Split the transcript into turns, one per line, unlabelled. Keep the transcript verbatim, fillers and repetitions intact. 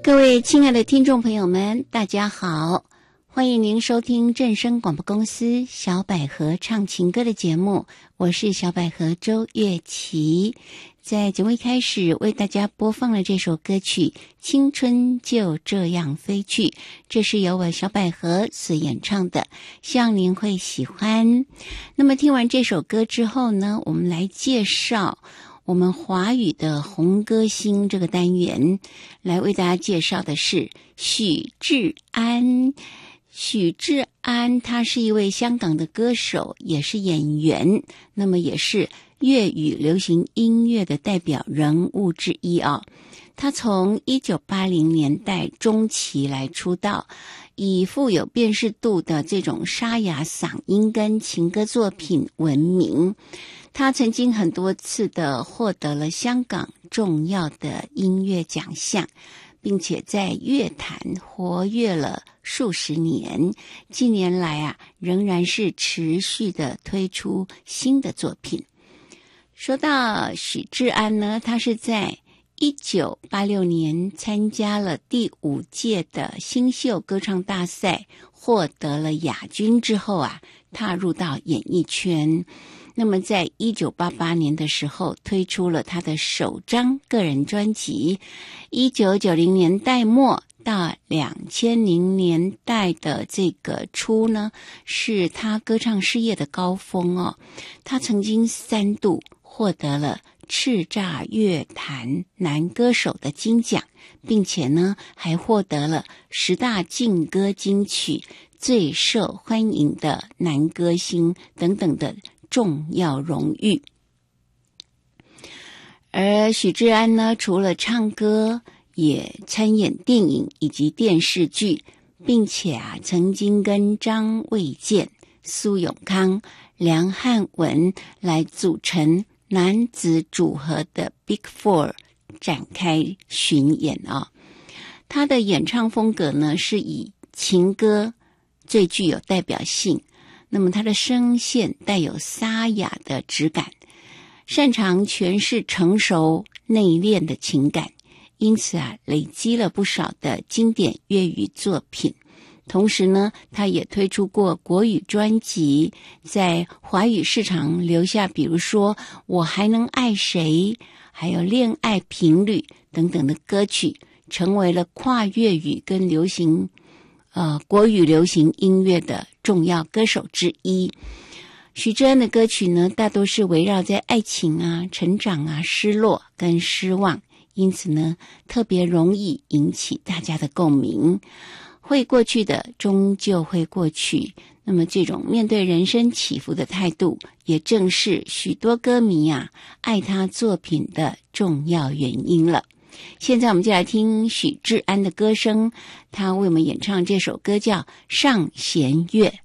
各位亲爱的听众朋友们，大家好，欢迎您收听正声广播公司小百合唱情歌的节目，我是小百合周月琪。在节目一开始为大家播放了这首歌曲《青春就这样飞去》，这是由我小百合所演唱的，希望您会喜欢。那么听完这首歌之后呢，我们来介绍我们华语的红歌星这个单元，来为大家介绍的是许志安。许志安他是一位香港的歌手，也是演员，那么也是粤语流行音乐的代表人物之一啊。他从一九八零年代中期来出道，以富有辨识度的这种沙哑嗓音跟情歌作品闻名。他曾经很多次的获得了香港重要的音乐奖项，并且在乐坛活跃了数十年。近年来啊，仍然是持续的推出新的作品。说到许志安呢，他是在一九八六年参加了第五届的新秀歌唱大赛，获得了亚军之后啊，踏入到演艺圈。那么在一九八八年的时候推出了他的首张个人专辑，一九九零年代末到两千零年代的这个初呢，是他歌唱事业的高峰哦。他曾经三度获得了叱咤乐坛男歌手的金奖，并且呢还获得了十大劲歌金曲最受欢迎的男歌星等等的重要荣誉。而许志安呢，除了唱歌，也参演电影以及电视剧，并且啊，曾经跟张卫健、苏永康、梁汉文来组成男子组合的 Big Four 展开巡演啊。他的演唱风格呢，是以情歌最具有代表性，那么他的声线带有沙哑的质感，擅长诠释成熟内敛的情感，因此啊，累积了不少的经典粤语作品。同时呢，他也推出过国语专辑，在华语市场留下比如说我还能爱谁，还有恋爱频率等等的歌曲，成为了跨粤语跟流行呃国语流行音乐的重要歌手之一。许志安的歌曲呢，大多是围绕在爱情啊、成长啊、失落跟失望，因此呢，特别容易引起大家的共鸣。会过去的终究会过去，那么这种面对人生起伏的态度，也正是许多歌迷啊爱他作品的重要原因了。现在我们就来听许志安的歌声，他为我们演唱这首歌叫《上弦月》。